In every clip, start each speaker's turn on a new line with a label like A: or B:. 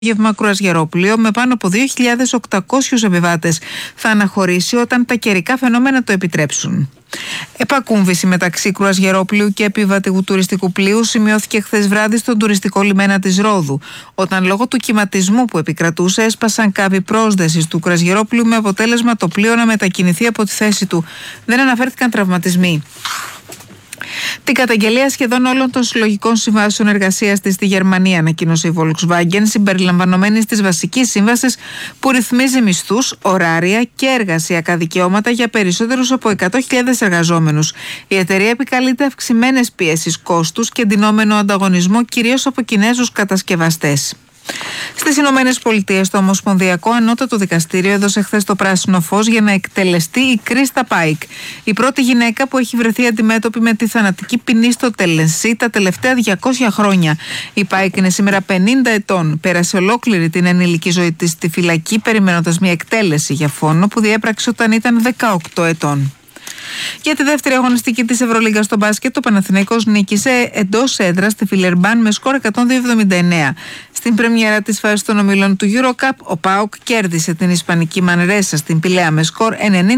A: Γεύμα κρουαζιερόπλοιο με πάνω από 2.800 επιβάτες θα αναχωρήσει όταν τα καιρικά φαινόμενα το επιτρέψουν. Επακούμβηση μεταξύ κρουαζιερόπλοιου και επιβατικού τουριστικού πλοίου σημειώθηκε χθες βράδυ στον τουριστικό λιμένα της Ρόδου, όταν λόγω του κυματισμού που επικρατούσε έσπασαν κάβοι πρόσδεσης του κρουαζιερόπλοιου με αποτέλεσμα το πλοίο να μετακινηθεί από τη θέση του. Δεν αναφέρθηκαν τραυματισμοί. Την καταγγελία σχεδόν όλων των συλλογικών συμβάσεων εργασίας της στη Γερμανία ανακοίνωσε η Volkswagen, συμπεριλαμβανομένης της βασικής σύμβασης που ρυθμίζει μισθούς, ωράρια και εργασιακά δικαιώματα για περισσότερους από 100.000 εργαζόμενους. Η εταιρεία επικαλείται αυξημένες πιέσεις κόστους και εντυνόμενο ανταγωνισμό κυρίως από Κινέζους κατασκευαστές. Στις Ηνωμένες Πολιτείες, το Ομοσπονδιακό Ανώτατο Δικαστήριο έδωσε χθες το πράσινο φως για να εκτελεστεί η Κρίστα Πάικ, η πρώτη γυναίκα που έχει βρεθεί αντιμέτωπη με τη θανατική ποινή στο Τένεσσι τα τελευταία 200 χρόνια. Η Πάικ είναι σήμερα 50 ετών. Πέρασε ολόκληρη την ενήλικη ζωή της στη φυλακή, περιμένοντας μια εκτέλεση για φόνο που διέπραξε όταν ήταν 18 ετών. Για τη δεύτερη αγωνιστική της Ευρωλίγκας στο μπάσκετ, ο Παναθηναϊκός νίκησε εντός έδρας στη Βιλερμπάν με σκορ 102-79. Στην πρεμιέρα της φάσης των ομίλων του EuroCup, ο ΠΑΟΚ κέρδισε την Ισπανική Μανρέσα στην Πηλαία με σκορ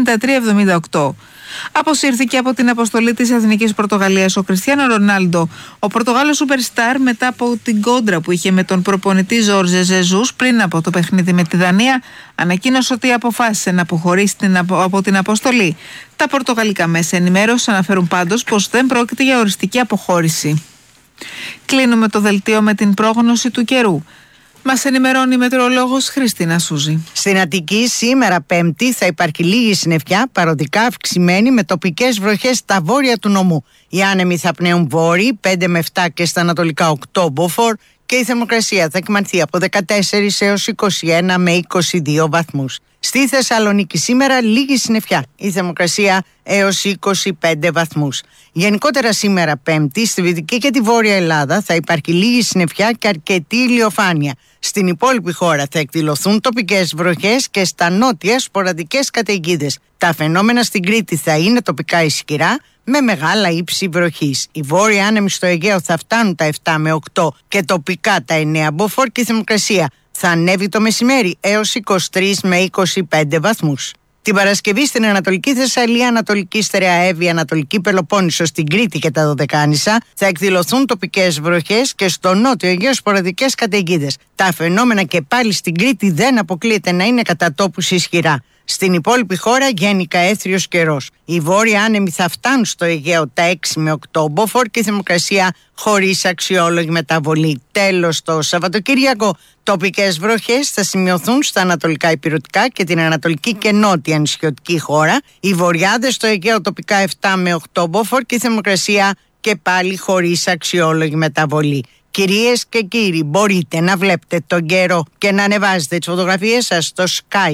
A: 93-78. Αποσύρθηκε από την αποστολή της Εθνικής Πορτογαλίας ο Κριστιάνο Ρονάλντο. Ο Πορτογάλος Σούπερσταρ, μετά από την κόντρα που είχε με τον προπονητή Ζόρζε Ζεζούς πριν από το παιχνίδι με τη Δανία, ανακοίνωσε ότι αποφάσισε να αποχωρήσει από την αποστολή. Τα πορτογαλικά μέσα ενημέρωση αναφέρουν πάντως πως δεν πρόκειται για οριστική αποχώρηση. Κλείνουμε το δελτίο με την πρόγνωση του καιρού. Μας ενημερώνει η μετεωρολόγος Χριστίνα Σούζη.
B: Στην Αττική σήμερα Πέμπτη θα υπάρχει λίγη συννεφιά, παροδικά αυξημένη με τοπικές βροχές στα βόρεια του νομού. Οι άνεμοι θα πνέουν βόρειοι 5 με 7 και στα ανατολικά 8 μποφόρ και η θερμοκρασία θα εκμανθεί από 14 έως 21 με 22 βαθμούς. Στη Θεσσαλονίκη σήμερα λίγη συννεφιά, η θερμοκρασία έως 25 βαθμούς. Γενικότερα σήμερα Πέμπτη στη Δυτική και τη Βόρεια Ελλάδα θα υπάρχει λίγη συννεφιά και αρκετή ηλιοφάνεια. Στην υπόλοιπη χώρα θα εκδηλωθούν τοπικές βροχές και στα νότια σποραδικές καταιγίδες. Τα φαινόμενα στην Κρήτη θα είναι τοπικά ισχυρά με μεγάλα ύψη βροχής. Οι βόρειοι άνεμοι στο Αιγαίο θα φτάνουν τα 7 με 8 και τοπικά τα 9 μποφόρ και η θερμοκρασία θα ανέβει το μεσημέρι έως 23 με 25 βαθμούς. Την Παρασκευή στην Ανατολική Θεσσαλία, Ανατολική Στερεαεύη, Ανατολική Πελοπόννησο, στην Κρήτη και τα Δωδεκάνησα θα εκδηλωθούν τοπικές βροχές και στο νότιο Αιγαίο σποραδικές καταιγίδες. Τα φαινόμενα και πάλι στην Κρήτη δεν αποκλείεται να είναι κατά τόπους ισχυρά. Στην υπόλοιπη χώρα γενικά έθριος καιρός. Οι βόρειοι άνεμοι θα φτάνουν στο Αιγαίο τα 6 με 8 μποφόρ και η θερμοκρασία χωρίς αξιόλογη μεταβολή. Τέλος, το Σαββατοκύριακο τοπικές βροχές θα σημειωθούν στα ανατολικά ηπειρωτικά και την ανατολική και νότια νησιωτική χώρα. Οι βορειάδες στο Αιγαίο τοπικά 7 με 8 μποφόρ και η θερμοκρασία και πάλι χωρίς αξιόλογη μεταβολή. Κυρίες και κύριοι, μπορείτε να βλέπετε τον καιρό και να ανεβάζετε τις φωτογραφίες σας στο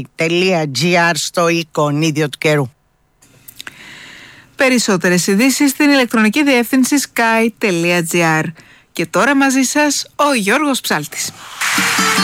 B: sky.gr στο εικονίδιο του καιρού.
A: Περισσότερες ειδήσεις στην ηλεκτρονική διεύθυνση sky.gr. Και τώρα μαζί σας ο Γιώργος Ψάλτης.